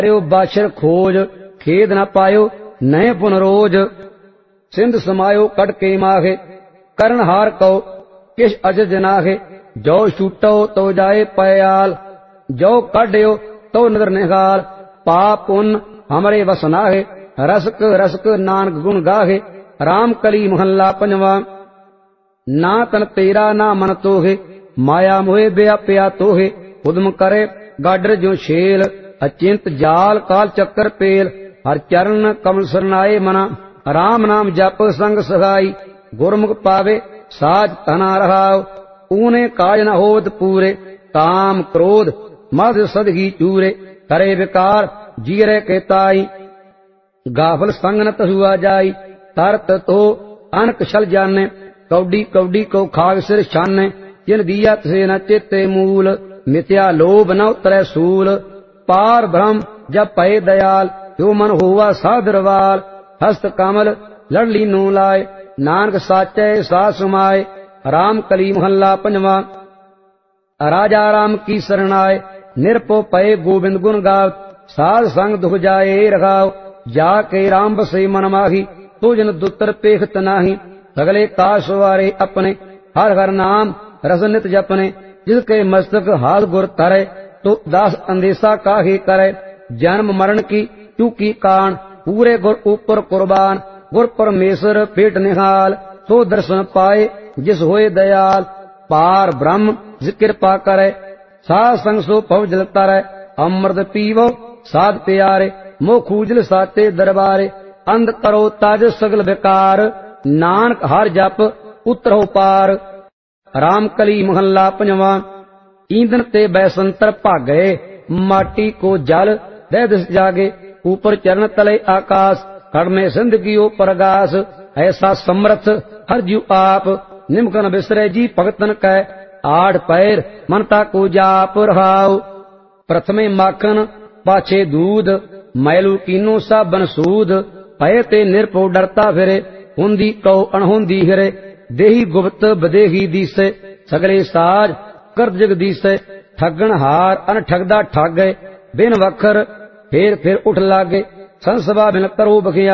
बाछर खोज खेद न पायो नए पुनरोज। सिंध समायो कट के माहे करण हार कौ किश अजज नाहे। जो छूटो तो जाए पयाल जो काढ़ो तो नदर निहाल। पाप पुन हमरे वस नाहे रसक रसक नानक गुण गाहे। राम कली महला पंजवा। ना तन तेरा ना मन तोहे माया मोहे व्याप्या तोहे। उदम करे गाडर जो छेल अचिंत जाल काल चक्कर पेल। हर चरण कमल सरनाए मना राम नाम जप संग सगाई। गुरमुख पावे साज तना रहाव ऊने काज न होत पूरे। काम क्रोध मद सदगी चूरे करे विकार जीरे के ताई। गाफल संग न तहुआ जाई तरत तो अनक छल जाने। कौडी कौडी को खाग सिर छाने जिन दिया से न चेते मूल। मिथ्या लोभ न उतरै सूल पार ब्रह्म जब पए दयाल। जो मन हुआ सादरवाल हस्त कमल लड़ली नो लाए। नानक साचे सास समाए। राम कली महला पंजवा। राजा राम की शरणाए निरपो पए गोविंद गुण गाव। साध संग दुख जाए रघाव जाके राम बसे मन माही। तो जन दुतर पेखत नाही सगले काश वारे अपने। हर हर नाम रस नित जपने जिसके मस्तक हाथ गुर तरे। तो दास अंदेशा काहे करे जन्म मरण की चूकी कान। पूरे गुर ऊपर कुर्बान गुर परमेश्वर पेट निहाल। सो दर्शन पाए जिस होए दयाल। पार ब्रह्म जिस कृपा करे साध संग सो पव जल तरै। अमृत पीवो साध प्यारे मोख उजल साते दरबारे। अंध करो ताज सगल बेकार नानक हर जप उतरो पार। राम कली महला पंजवा। ईंधन ते बैसंतर भागे माटी को जल दह दिस जागे। ऊपर चरण तले आकाश कड़ में सिंध गियो प्रगास। ऐसा समर्थ हर जीव आप निमकन बिसरे जी भगतन कै। आठ पैर मनता को जाप रहाओ। प्रथमे माखन पाछे दूध मैलू कीनो साबन सूद। पए ते निरपो डरता फिरे हुंदी कौ अणहुंदी हिरे। देही गुप्त बदेही दीसे सगले साज कर जग दीसे। ठगन हार अन ठगदा ठग बिन वखर फेर फिर उठ लागे। संसभा बिन करो बखिया